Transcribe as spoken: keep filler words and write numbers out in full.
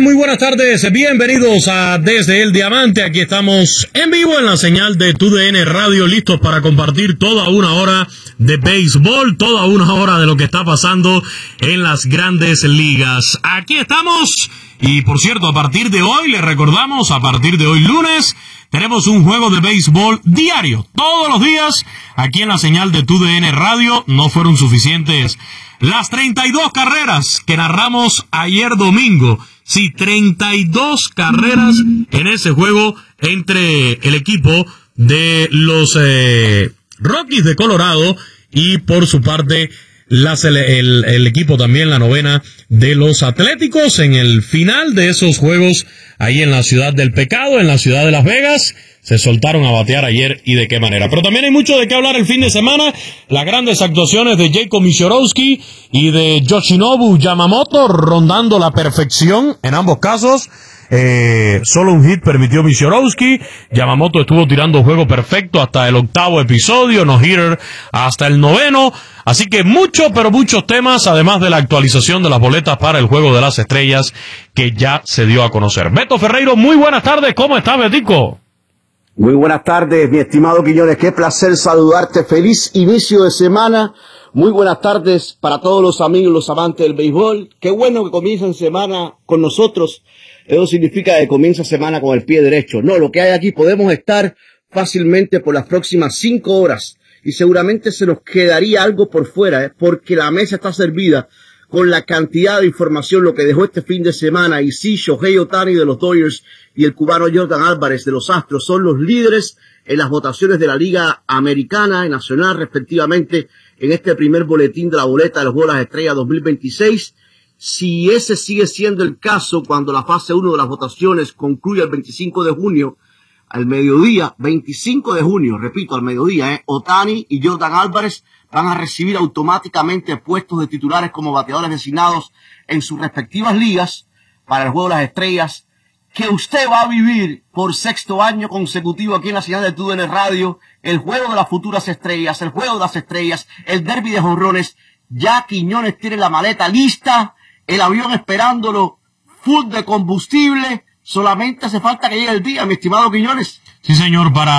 tal? Muy buenas tardes, bienvenidos a Desde el Diamante. Aquí estamos en vivo en la señal de T U D N Radio, listos para compartir toda una hora de béisbol, toda una hora de lo que está pasando en las grandes ligas. Aquí estamos, y por cierto, a partir de hoy, les recordamos, a partir de hoy lunes, tenemos un juego de béisbol diario, todos los días, aquí en la señal de T U D N Radio. No fueron suficientes las treinta y dos carreras que narramos ayer domingo. Sí, treinta y dos carreras en ese juego entre el equipo de los eh, Rockies de Colorado y por su parte las, el, el, el equipo también, la novena de los Atléticos, en el final de esos juegos ahí en la ciudad del pecado, en la ciudad de Las Vegas. Se soltaron a batear ayer y de qué manera. Pero también hay mucho de qué hablar el fin de semana. Las grandes actuaciones de Jacob Misiorowski y de Yoshinobu Yamamoto rondando la perfección en ambos casos. Eh, solo un hit permitió Misiorowski. Yamamoto estuvo tirando juego perfecto hasta el octavo episodio, no hitter hasta el noveno. Así que mucho, pero muchos temas, además de la actualización de las boletas para el Juego de las Estrellas que ya se dio a conocer. Beto Ferreiro, muy buenas tardes. ¿Cómo estás, Betico? Muy buenas tardes, mi estimado Quiñones. Qué placer saludarte. Feliz inicio de semana. Muy buenas tardes para todos los amigos, los amantes del béisbol. Qué bueno que comiencen semana con nosotros. Eso significa que comienza semana con el pie derecho. No, lo que hay aquí, podemos estar fácilmente por las próximas cinco horas. Y seguramente se nos quedaría algo por fuera, ¿eh? Porque la mesa está servida con la cantidad de información, lo que dejó este fin de semana. Y sí, Shohei Ohtani de los Dodgers y el cubano Jordan Álvarez de los Astros son los líderes en las votaciones de la Liga Americana y Nacional, respectivamente, en este primer boletín de la boleta de los Juegos de las Estrellas dos mil veintiséis. Si ese sigue siendo el caso, cuando la fase uno de las votaciones concluya el veinticinco de junio, al mediodía, veinticinco de junio, repito, al mediodía, eh, Ohtani y Jordan Álvarez van a recibir automáticamente puestos de titulares como bateadores designados en sus respectivas ligas para el Juego de las Estrellas, que usted va a vivir por sexto año consecutivo aquí en la señal de T U D N Radio, el Juego de las Futuras Estrellas, el Juego de las Estrellas, el Derby de jonrones. Ya Quiñones tiene la maleta lista, el avión esperándolo, full de combustible. Solamente hace falta que llegue el día, mi estimado Quiñones. Sí, señor, para